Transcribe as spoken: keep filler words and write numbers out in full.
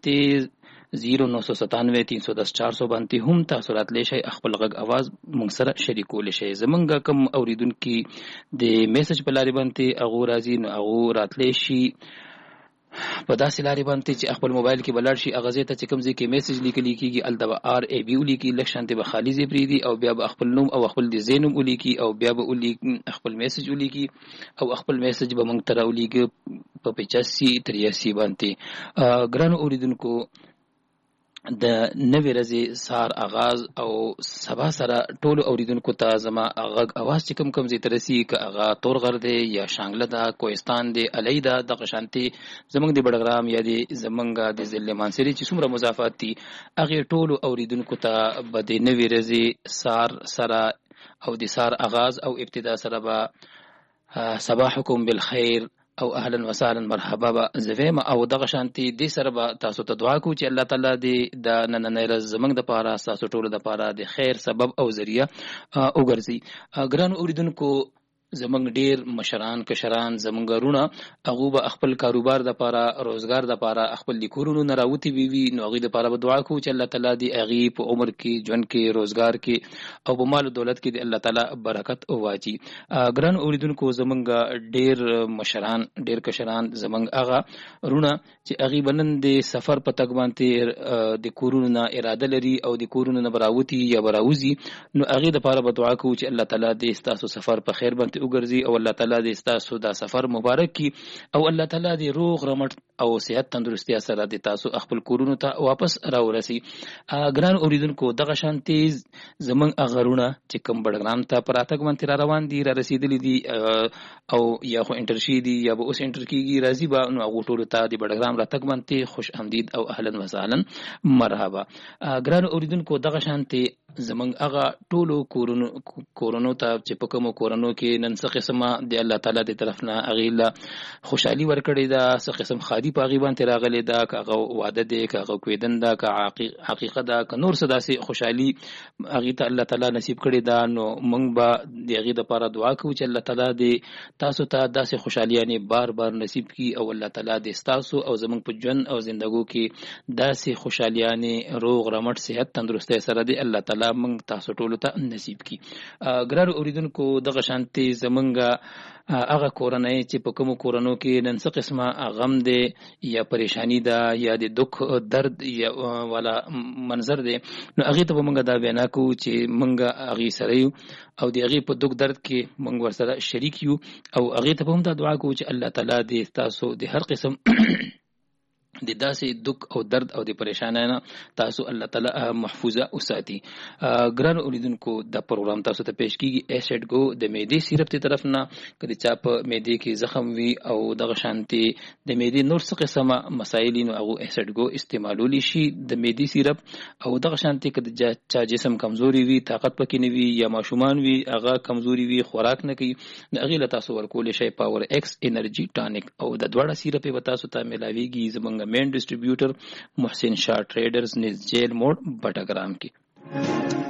شانتي زیرو نو سو ستانوے تین سو دس چار سو باندې هم تاسو راتلی شئ خپل غږ اواز موږ سره شریکولی شئ. زمونږ کوم اوریدونکي د میسج په لارې باندې هغو راځي نو هغو راتلی شي په داسې لارې باندې چې خپل موبایل کې بلاړ شي هغه ځای ته چې کوم ځای کې میسج لیکلی کېږي هلته به آر ای بي ولیکي، لږ شانتې به خالي ځای پرېږدي او بیا به خپل نوم او خپل د ځای نوم ولیکي او بیا به خپل میسج ولیکي او خپل میسج به موږ ته راولیږي په پچاسی تریاسي باندې. ګرانو اوریدونکو د نوې ورځې سهار آغاز او سبا سره ټولو اوریدونکو ته زما غږ اواز چې کوم کوم ځای ته رسي که هغه تورغر دی یا شانګله ده، کوهستان دی، الی ده، دغه شانتې زموږ د بډګرام یا د زموږ د ضلع مانسري چې څومره مضافات دي هغې ټولو اوریدونکو ته به د نوې ورځې سهار سره او د سهار آغاز او ابتدا سره به صباحکم بالخیر او اهلا وسهلا مرحبا به زویم او دغه شانتي دې سره به تاسو ته دعا کوو چې الله تعالی دې د نننۍ ورځ زموږ دپاره ستاسو ټولو دپاره د خیر سبب او ذریعه وګرځي. ګرانو اوریدونکو زمونږ ډیر مشران کشران زمونږ رونه هغه به خپل کاروبار د پاره روزګار د پاره خپل لیکورونو نه راوتی وي وي نو هغه د پاره به دعا کوو چې الله تعالی دې هغه په عمر کې ژوند کې روزګار کې او په مال دولت کې دې الله تعالی برکت واچي. ګران اوریدونکو زمونږ ډیر مشران ډیر کشران زمونږ هغه رونه چې هغه بنن د سفر په تګ باندې د کورونو نه اراده لري او د کورونو نه براوتی یا براوزي نو هغه د پاره به دعا کوو چې الله تعالی دې تاسو سفر په خیر باندې وګرځي او الله تعالی دې تاسو دا سفر مبارک کی او الله تعالی دې روغ رمټ او صحت تندرستیا سره دې تاسو خپل کورونو ته واپس راورسي. ګران اوریدونکو دغه شانتي زمون اغرونه چې کوم بډګرام ته پراتګ باندې را روان دي را رسیدلې دي او یا خو انټرشي دي یا به اوس انټر کیږي راځي به نو هغه ټول ته د بډګرام راتګ باندې خوش آمدید او اهلا وسهلا مرحبا. ګران اوریدونکو دغه شانتي زمون هغه ټولو کورونو کورونو ته چې په کومو کورونو کې نن څه قسمه د الله تعالی د طرف نه اغیلا خوشحالي ورکړې ده، څه قسم خادي په غیبان ته راغلي ده، کاغه وعده ده، کاغه کویدن ده، کا حقیقت ده، ک نور څه داسې خوشحالي اغه ته الله تعالی نصیب کړي ده نو موږ به دغه د لپاره دعا کوو چې الله تعالی دې تاسو ته داسې خوشحاليانه بار بار نصیب کړي او الله تعالی دې تاسو او زموږ په ژوند او زندګو کې داسې خوشحاليانه روغ رمټ صحت تندرستۍ سره دې الله تعالی موږ تاسو ټول ته نصیب کړي. ګرار اوریدونکو دغه شانتي زمونږه هغه کورنۍ چې په کومو کورنو کې نن څه قسمه غم دی یا پریشانی ده یا د دکھ درد یا والا منظر دی نو هغه ته موږ دا بیان کوو چې موږ هغه سره یو او د هغه په دکھ درد کې موږ ورسره شریک یو او هغه ته هم دا دعا کوو چې الله تعالی دې تاسو د هر قسم د داسې دکھ او درد او د پریشانانه تاسو الله تعالی محفوظه وساتي. ګران اوریدونکو د پروګرام تاسو ته پیش کیږي ایسډ گو د معدې سیرپ ته طرف نه کله چا په معدې کې زخم وي او دغه شانتي د معدې نور څه قسمه مسایل نو هغه ایسډ گو استعمالول شي د معدې سیرپ او دغه شانتي کله چا جسم کمزوري وي طاقت پکې نه وي یا ماشومان وي هغه کمزوري وي خوراک نه کوي نو هغه له تاسو ورکول شي پاور ایکس انرژي ټانیک او د دوړه سیرپ به تاسو ته ملاويږي زمونږ مین ډسټریبیوټر محسن شاه ټریډرز نس جیل موډ بټګرام کې.